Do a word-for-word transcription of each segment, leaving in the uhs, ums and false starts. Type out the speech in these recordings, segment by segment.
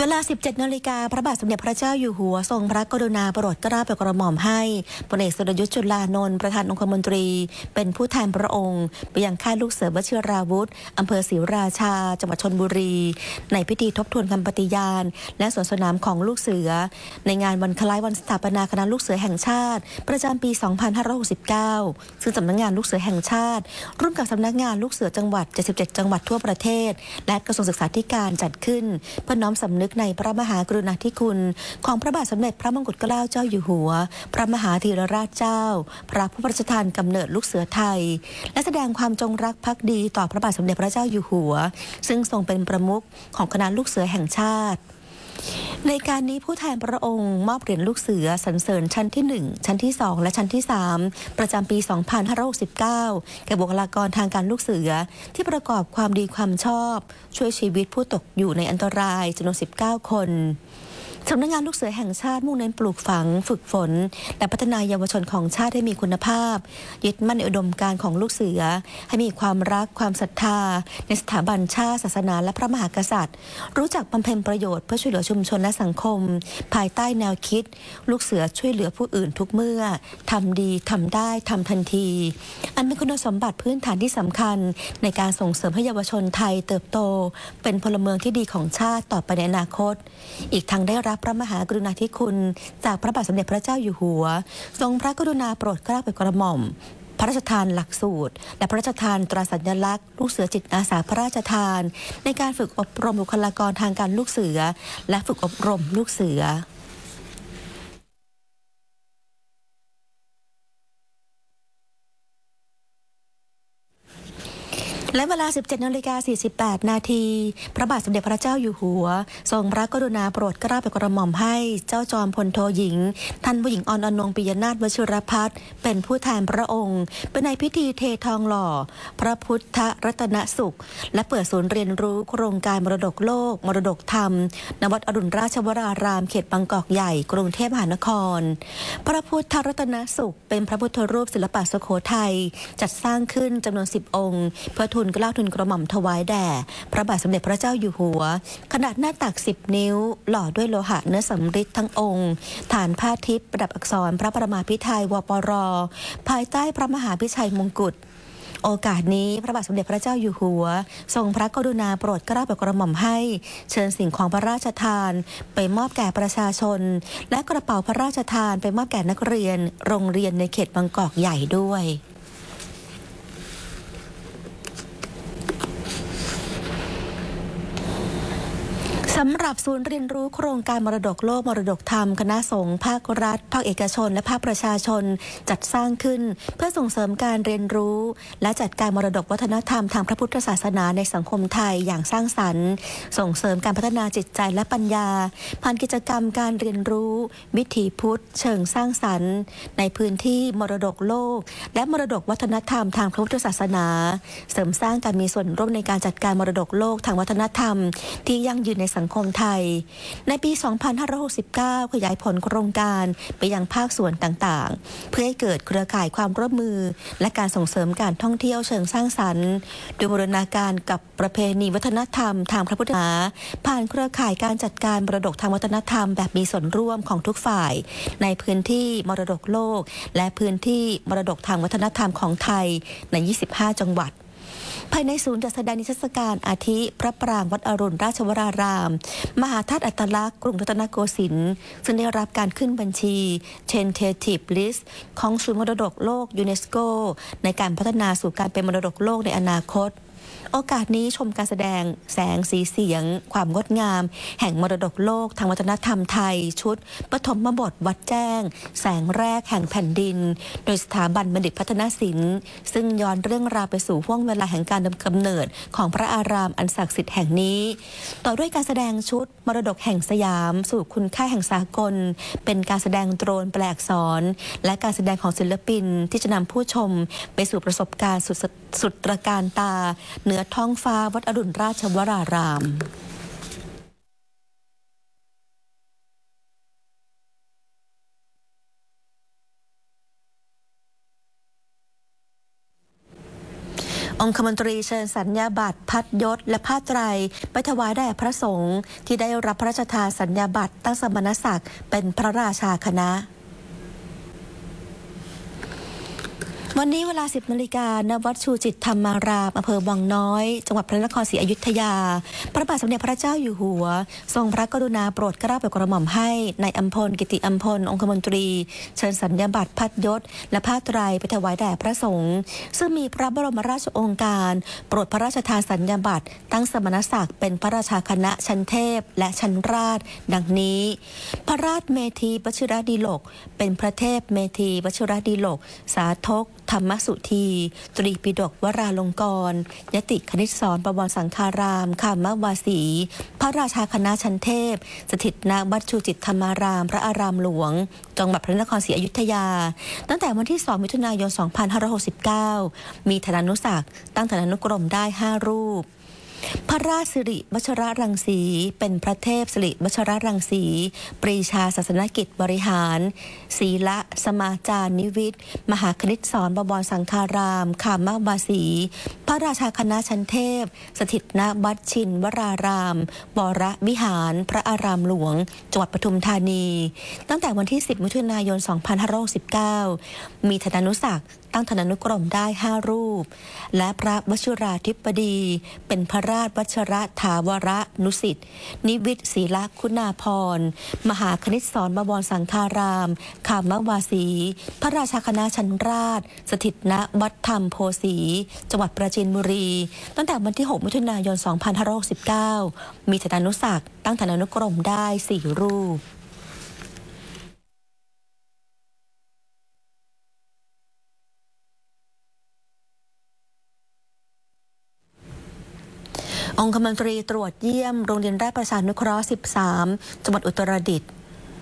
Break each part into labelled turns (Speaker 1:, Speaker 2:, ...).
Speaker 1: เวลา สิบเจ็ดนาฬิกา พระบาทสมเด็จพระเจ้าอยู่หัวทรงพระกรุณาโปรดเกล้าโปรดกระหม่อมให้พลเอกสุรยุทธจุลานนท์ประธานองคมนตรีเป็นผู้แทนพระองค์ไปยังค่ายลูกเสือวชิราวุธอำเภอศรีราชาจังหวัดชลบุรีในพิธีทบทวนคำปฏิญาณและสวนสนามของลูกเสือในงานวันคล้ายวันสถาปนาคณะลูกเสือแห่งชาติประจำปี สองพันห้าร้อยหกสิบเก้า ซึ่งสำนักงานลูกเสือแห่งชาติร่วมกับสำนักงานลูกเสือจังหวัด เจ็ดสิบเจ็ด จังหวัดทั่วประเทศและกระทรวงศึกษาธิการจัดขึ้นเพื่อน้อมสำนึกในพระมหากรุณาธิคุณของพระบาทสมเด็จพระมงกุฎเกล้าเจ้าอยู่หัวพระมหาธีรราชเจ้าพระผู้พระราชทานกำเนิดลูกเสือไทยและแสดงความจงรักภักดีต่อพระบาทสมเด็จพระเจ้าอยู่หัวซึ่งทรงเป็นประมุขของคณะลูกเสือแห่งชาติในการนี้ผู้แทนพระองค์มอบเหรียญลูกเสือสรรเสริญชั้นที่หนึ่งชั้นที่สองและชั้นที่สามประจำปี สองพันห้าร้อยหกสิบเก้า แก่บุคลากรทางการลูกเสือที่ประกอบความดีความชอบช่วยชีวิตผู้ตกอยู่ในอันตรายจำนวนสิบเก้าคนสำนักงานลูกเสือแห่งชาติมุ่งเน้นปลูกฝังฝึกฝนและพัฒนาเยาวชนของชาติให้มีคุณภาพยึดมั่นในอุดมการณ์ของลูกเสือให้มีความรักความศรัทธาในสถาบันชาติศาสนาและพระมหากษัตริย์รู้จักบำเพ็ญประโยชน์เพื่อช่วยเหลือชุมชนและสังคมภายใต้แนวคิดลูกเสือช่วยเหลือผู้อื่นทุกเมื่อทำดีทำได้ทำทันทีอันเป็นคุณสมบัติพื้นฐานที่สำคัญในการส่งเสริมให้เยาวชนไทยเติบโตเป็นพลเมืองที่ดีของชาติต่อไปในอนาคตอีกทั้งได้รับพระมหากรุณาธิคุณจากพระบาทสมเด็จพระเจ้าอยู่หัวทรงพระกรุณาโปรดเกล้าโปรดกระหม่อมพระราชทานหลักสูตรและพระราชทานตราสัญลักษณ์ลูกเสือจิตอาสาพระราชทานในการฝึกอบรมบุคลากรทางการลูกเสือและฝึกอบรมลูกเสือและเวลา สิบเจ็ดนาฬิกาสี่สิบแปด นาทีพระบาทสมเด็จพระเจ้าอยู่หัวทรงพระกรุณาโปรดเกล้าโปรดกระหม่อมให้เจ้าจอมพลโทหญิงท่านผู้หญิงออนอนงปิยนาถวชิรพัฒน์เป็นผู้แทนพระองค์เป็นในพิธีเททองหล่อพระพุทธรัตนสุขและเปิดศูนย์เรียนรู้โครงการมรดกโลกมรดกธรรมณวัดอรุณราชวรารามเขตบางกอกใหญ่กรุงเทพมหานครพระพุทธรัตนสุขเป็นพระพุทธรูปศิลปะสุโขทัยจัดสร้างขึ้นจำนวนสิบองค์เพื่อทุนเกล้าทุนกระหม่อมถวายแด่พระบาทสมเด็จพระเจ้าอยู่หัวขนาดหน้าตักสิบนิ้วหล่อด้วยโลหะเนื้อสำริดทั้งองค์ฐานผ้าทิพย์ประดับอักษรพระประมาพิไทยวปรภายใต้พระมหาพิชัยมงกุฎโอกาสนี้พระบาทสมเด็จพระเจ้าอยู่หัวทรงพระกรุณาโปรดเกล้าโปรดกระหม่อมให้เชิญสิ่งของพระราชทานไปมอบแก่ประชาชนและกระเป๋าพระราชทานไปมอบแก่นักเรียนโรงเรียนในเขตบางกอกใหญ่ด้วยสำหรับศูนย์เรียนรู้โครงการมรดกโลกมรดกธรรมคณะสงฆ์ภาครัฐภาคเอกชนและภาคประชาชนจัดสร้างขึ้นเพื่อส่งเสริมการเรียนรู้และจัดการมรดกวัฒนธรรมทางพระพุทธศาสนาในสังคมไทยอย่างสร้างสรรค์ส่งเสริมการพัฒนาจิตใจและปัญญาผ่านกิจกรรมการเรียนรู้วิถีพุทธเชิงสร้างสรรค์ในพื้นที่มรดกโลกและมรดกวัฒนธรรมทางพระพุทธศาสนาเสริมสร้างการมีส่วนร่วมในการจัดการมรดกโลกทางวัฒนธรรมที่ยั่งยืนในสังคมไทยในปี สองพันห้าร้อยหกสิบเก้า ขยายผลโครงการไปยังภาคส่วนต่างๆเพื่อให้เกิดเครือข่ายความร่วมมือและการส่งเสริมการท่องเที่ยวเชิงสร้างสรรค์โดยบูรณาการกับประเพณีวัฒนธรรมทางพระพุทธศาสนาผ่านเครือข่ายการจัดการมรดกทางวัฒนธรรมแบบมีส่วนร่วมของทุกฝ่ายในพื้นที่มรดกโลกและพื้นที่มรดกทางวัฒนธรรมของไทยใน ยี่สิบห้า จังหวัดภายในศูนย์จัดแสดงนิทรรศการอาทิพระปรางวัดอรุณราชวรารามมหาธาตุอัตลักษณ์กรุงรัตนโกสินทร์ซึ่งได้รับการขึ้นบัญชี Tentative List ของศูนย์มรดกโลกยูเนสโกในการพัฒนาสู่การเป็นมรดกโลกในอนาคตโอกาสนี้ชมการแสดงแสงสีเสียงความงดงามแห่งมรดกโลกทางวัฒนธรรมไทยชุดปฐมบทวัดแจ้งแสงแรกแห่งแผ่นดินโดยสถาบันบัณฑิตพัฒนศิลป์ซึ่งย้อนเรื่องราวไปสู่ห้วงเวลาแห่งการดำกำเนิดของพระอารามอันศักดิ์สิทธิ์แห่งนี้ต่อด้วยการแสดงชุดมรดกแห่งสยามสู่คุณค่าแห่งสากลเป็นการแสดงโดรนแปลอักษรและการแสดงของศิลปินที่จะนำผู้ชมไปสู่ประสบการณ์สุดสุดตระการตาเหนือท้องฟ้าวัดอรุณราชวรารามโองคมนตรีเชิญสัญญาบัตรพัดยศและผ้าไตรไปถวายแด่พระสงฆ์ที่ได้รับพระราชทานสัญญาบัตรตั้งสมณศักดิ์เป็นพระราชาคณะวันนี้เวลา สิบนาฬิกา ณ วัดชูจิตธรรมารามอำเภอวังน้อยจังหวัดพระนครศรีอยุธยาพระบาทสมเด็จพระเจ้าอยู่หัวทรงพระกรุณาโปรดเกล้าโปรดกระหม่อมให้นายอัมพลกิติอัมพลองคมนตรีเชิญสัญญาบัตรพัดยศและผ้าไตรไปถวายแด่พระสงฆ์ซึ่งมีพระบรมราชโองการโปรดพระราชทานสัญญาบัตรตั้งสมณศักดิ์เป็นพระราชาคณะชั้นเทพและชั้นราชดังนี้พระราชเมธีวชิรดีโลกเป็นพระเทพเมธีวชิรดีโลกสาธกธรรมสุธีตรีปิฎกวราลงกรณ์ยติคณิตศรประวรสังฆารามคามวาสีพระราชาคณะชั้นเทพสถิตณวัดชูจิตธรรมารามพระอารามหลวงจังหวัดพระนครศรีอยุธยาตั้งแต่วันที่สองมิถุนายนสองพันห้าร้อยหกสิบเก้ามีฐานุศักดิ์ตั้งฐานุกรมได้ห้ารูปพระราชสิริวัชรรังสีเป็นพระเทพสิริวัชรรังสีปรีชาศาสนกิจบริหารศีละสมาจารนิวิทย์มหาคณิตศรบวรสังฆารามคามวาสีพระราชาคณะชั้นเทพสถิตณวัดชินวรารามวรวิหารพระอารามหลวงจังหวัดปทุมธานีตั้งแต่วันที่สิบมิถุนายนสองพันห้าร้อยหกสิบเก้ามีฐานุศักดิ์ตั้งฐานุกรมได้ห้ารูปและพระวชิราธิบดีเป็นพระราชวชรถาวรนุสิทธิ์นิวิทย์ศรีละคุณาภรณ์มหาคณิตศรบวรสังฆารามคามวาสีพระราชาคณะชั้นราชสถิตณวัดธรรมโพสีจังหวัดปราจีนบุรีตั้งแต่วันที่หกมิถุนายนสองพันห้าร้อยหกสิบเก้ามีฐานุศักดิ์ตั้งฐานุกรมได้สี่รูปองคมนตรีตรวจเยี่ยมโรงเรียนราชประชานุเคราะห์สิบสามจังหวัดอุตรดิตถ์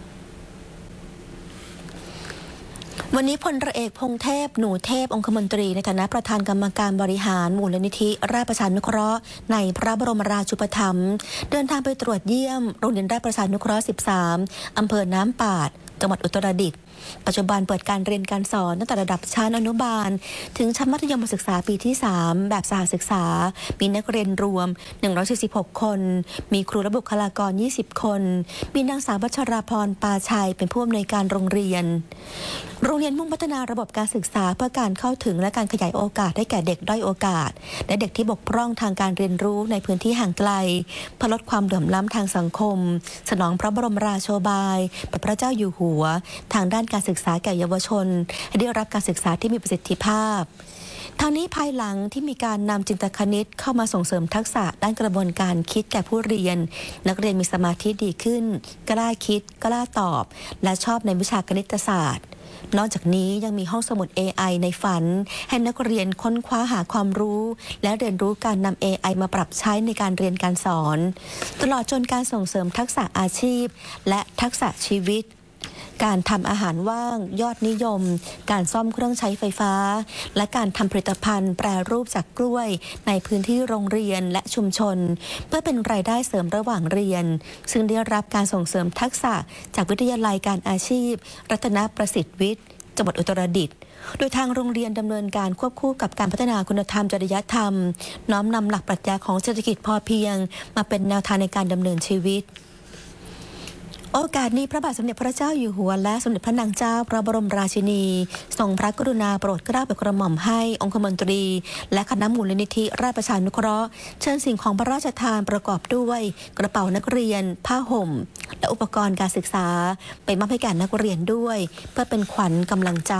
Speaker 1: วันนี้พลเรือเอกพงเทพหนูเทพองคมนตรีในฐานะประธานกรรมการบริหารมูลนิธิราชประชานุเคราะห์ในพระบรมราชูปถัมภ์เดินทางไปตรวจเยี่ยมโรงเรียนราชประชานุเคราะห์สิบสามอำเภอน้ำปาดจังหวัดอุตรดิตถ์ปัจจุบันเปิดการเรียนการสอนตั้งแต่ระดับชั้นอนุบาลถึงชั้นมัธยมศึกษาปีที่สามแบบสหศึกษามีนักเรียนรวมหนึ่งร้อยสี่สิบหกคนมีครูและบุคลากรยี่สิบคนมีนางสาววัชราพรปาชัยเป็นผู้อำนวยการโรงเรียนโรงเรียนมุ่งพัฒนาระบบการศึกษาเพื่อการเข้าถึงและการขยายโอกาสให้แก่เด็กด้อยโอกาสและเด็กที่บกพร่องทางการเรียนรู้ในพื้นที่ห่างไกลเพื่อลดความเหลื่อมล้ำทางสังคมสนองพระบรมราโชบายพระเจ้าอยู่หัวทางด้านการศึกษาแก่เยาวชนให้ได้รับการศึกษาที่มีประสิทธิภาพทางนี้ภายหลังที่มีการนำจินตคณิตเข้ามาส่งเสริมทักษะด้านกระบวนการคิดแก่ผู้เรียนนักเรียนมีสมาธิดีขึ้นกล้าคิดกล้าตอบและชอบในวิชาคณิตศาสตร์นอกจากนี้ยังมีห้องสมุด เอ ไอ ในฝันให้นักเรียนค้นคว้าหาความรู้และเรียนรู้การนำ เอ ไอ มาปรับใช้ในการเรียนการสอนตลอดจนการส่งเสริมทักษะอาชีพและทักษะชีวิตการทำอาหารว่างยอดนิยมการซ่อมเครื่องใช้ไฟฟ้าและการทำผลิตภัณฑ์แปรรูปจากกล้วยในพื้นที่โรงเรียนและชุมชนเพื่อเป็นรายได้เสริมระหว่างเรียนซึ่งได้รับการส่งเสริมทักษะจากวิทยาลัยการอาชีพรัตนประสิทธิ์วิทย์จังหวัดอุตรดิตถ์โดยทางโรงเรียนดำเนินการควบคู่กับการพัฒนาคุณธรรมจริยธรรมน้อมนำหลักปรัชญาของเศรษฐกิจพอเพียงมาเป็นแนวทางในการดำเนินชีวิตโอกาสนี้พระบาทสมเด็จพระเจ้าอยู่หัวและสมเด็จพระนางเจ้าพระบรมราชินีทรงพระกรุณาโปรดเกล้าโปรดกระหม่อมให้องคมนตรีและคณะมูลนิธิราชประชานุเคราะห์เชิญสิ่งของพระราชทานประกอบด้วยกระเป๋านักเรียนผ้าห่มและอุปกรณ์การศึกษาไปมอบให้แก่นักเรียนด้วยเพื่อเป็นขวัญกำลังใจ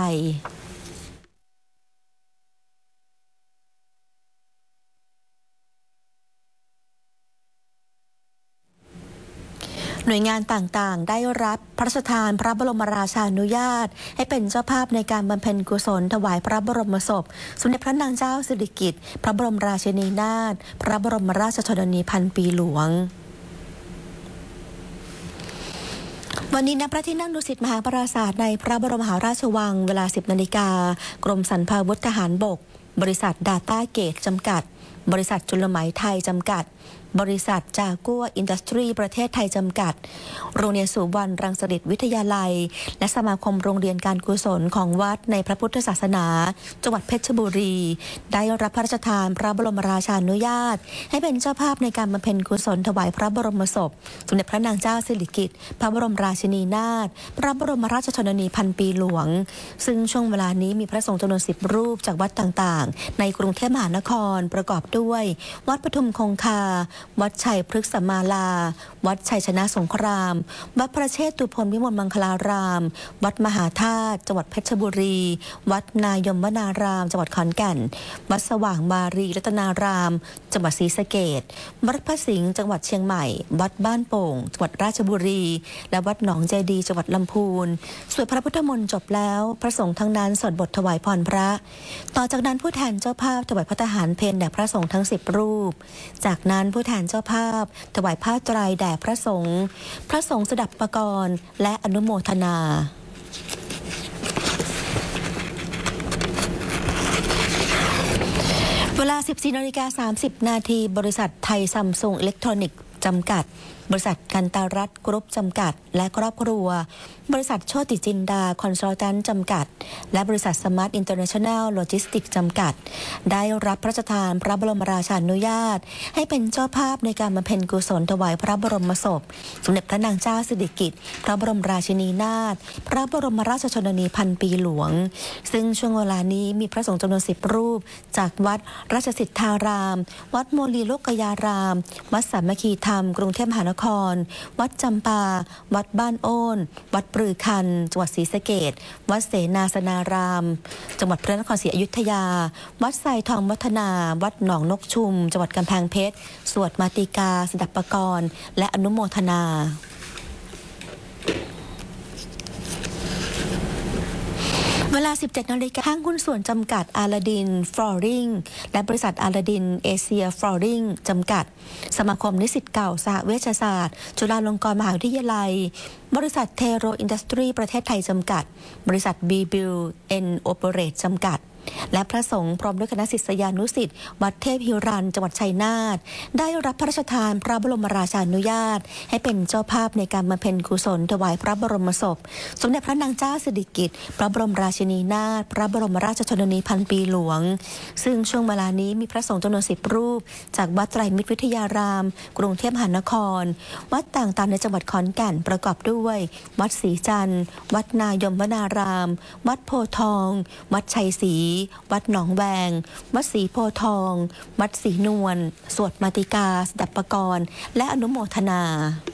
Speaker 1: หน่วยงานต่างๆได้รับพระราชทานพระบรมราชานุญาตให้เป็นเจ้าภาพในการบำเพ็ญกุศลถวายพระบรมศพสมเด็จพระนางเจ้าสิริกิติ์พระบรมราชินีนาถพระบรมราชชนนีพันปีหลวงวันนี้ณพระที่นั่งดุสิตมหาปราสาทในพระบรมมหาราชวังเวลา สิบนาฬิกากรมสรรพาวุธทหารบกบริษัทดาต้าเกตจำกัดบริษัทจุลไหมไทยจำกัดบริษัทจากัวอินดัสทรีประเทศไทยจำกัดโรงเรียนสุวรรณรังสฤษฎิวิทยาลัยและสมาคมโรงเรียนการกุศลของวัดในพระพุทธศาสนาจังหวัดเพชรบุรีได้รับพระราชทานพระบรมราชานุญาตให้เป็นเจ้าภาพในการบำเพ็ญกุศลถวายพระบรมศพสมเด็จพระนางเจ้าสิริกิติ์พระบรมราชินีนาถพระบรมราชชนนีพันปีหลวงซึ่งช่วงเวลานี้มีพระสงฆ์จำนวนสิบรูปจากวัดต่างๆในกรุงเทพมหานครประกอบด้วยวัดปทุมคงคาวัดชัยพฤกษมาลาวัดชัยชนะสงครามวัดพระเชตุพนวิมลมังคลารามวัดมหาธาตุจังหวัดเพชรบุรีวัดนายมวนารามจังหวัดขอนแก่นวัดสว่างมารีรัตนารามจังหวัดศรีสะเกษวัดพระสิงห์จังหวัดเชียงใหม่วัดบ้านโป่งจังหวัดราชบุรีและวัดหนองเจดีจังหวัดลำพูนสวดพระพุทธมนต์จบแล้วพระสงฆ์ทั้งนั้นสวดบทถวายพรพระต่อจากนั้นผู้แทนเจ้าภาพถวายพระทหารเพลแด่พระสงฆ์ทั้งสิบรูปจากนั้นผู้แทนเจ้าภาพถวายผ้าไตรแด่พระสงฆ์พระสงฆ์สดับปกรณ์และอนุโมทนาเวลา สิบสี่นาฬิกาสามสิบนาทีบริษัทไทยซัมซุงอิเล็กทรอนิกส์จำกัดบริษัทกันตารัตน์กรุ๊ปจำกัดและครอบครัวบริษัทโชติจินดาคอนซัลแทนต์จำกัดและบริษัทสมาร์ทอินเตอร์เนชั่นแนลโลจิสติกส์จำกัดได้รับพระราชทานพระบรมราชานุญาตให้เป็นเจ้าภาพในการบำเพ็ญกุศลถวายพระบรมศพสมเด็จพระนางเจ้าสิริกิติ์พระบรมราชินีนาถพระบรมราชชนนีพันปีหลวงซึ่งช่วงเวลานี้มีพระสงฆ์จำนวนสิบรูปจากวัดราชสิทธารามวัดโมลีโลกยารามวัดสามัคคีธรรมกรุงเทพมหานครวัดจำปาวัดบ้านโอนวัดปรือคันจังหวัดศรีสะเกษวัดเสนาสนารามจังหวัดพระนครศรีอยุธยาวัดไซทองวัฒนาวัดหนองนกชุมจังหวัดกำแพงเพชรสวดมาติกาสดับปกรณ์และอนุโมทนาเวลา สิบเจ็ดนาฬิกาห้างหุ้นส่วนจำกัดอาลาดินฟลอริงและบริษัทอาลาดินเอเชียฟลอริงจำกัดสมาคมนิสิตเก่าสหเวชศาสตร์จุฬาลงกรณ์มหาวิทยาลัยบริษัทเทโรอินดัสทรีประเทศไทยจำกัดบริษัทบีบิลเอ็นโอเปเรตจำกัดและพระสงฆ์พร้อมด้วยคณะศิษยานุศิษย์วัดเทพหิรันจังหวัดชัยนาทได้รับพระราชทานพระบรมราชานุญาตให้เป็นเจ้าภาพในการบำเพ็ญกุศลถวายพระบรมศพสมเด็จพระนางเจ้าสิริกิติ์พระบรมราชินีนาถพระบรมราชชนนีพันปีหลวงซึ่งช่วงเวลานี้มีพระสงฆ์จำนวนสิบรูปจากวัดไตรมิตรวิทยารามกรุงเทพมหานครวัดต่างๆในจังหวัดขอนแก่นประกอบด้วยวัดศรีจันทร์วัดนายมวนารามวัดโพธิ์ทองวัดชัยศรีวัดหนองแวงวัดศรีโพธิ์ทองวัดศรีนวลสวดมาติกาสดับปกรณ์และอนุโมทนา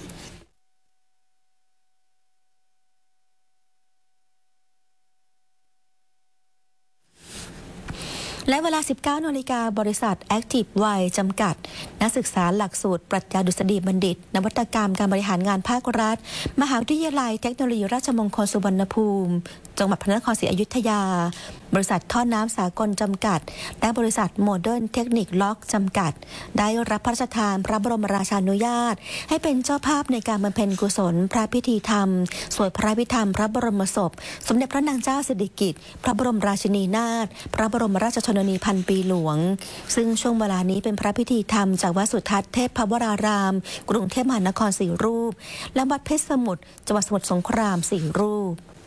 Speaker 1: และเวลา สิบเก้านาฬิกาบริษัท Active Y จำกัดนักศึกษาหลักสูตรปรัชญาดุษฎีบัณฑิตนวัตกรรมการบริหารงานภาครัฐมหาวิทยาลัยเทคโนโลยีราชมงคลสุวรรณภูมิจังหวัดพระนครศรีอยุธยาบริษัทท่อน้ำสากลจำกัดและบริษัทโมเดิร์นเทคนิคล็อกจำกัดได้รับพระราชทานพระบรมราชานุญาตให้เป็นเจ้าภาพในการบำเพ็ญกุศลพระพิธีธรรมสวดพระพิธรรมพระบรมศพสมเด็จพระนางเจ้าสิริกิติ์พระบรมราชินีนาถพระบรมราชชนนีพันปีหลวงซึ่งช่วงเวลานี้เป็นพระพิธีธรรมจากวัดสุทัศน์เทพวรารามกรุงเทพมหานครสี่รูปและวัดเพชรสมุทรจังหวัดสมุทรสงครามสี่รูป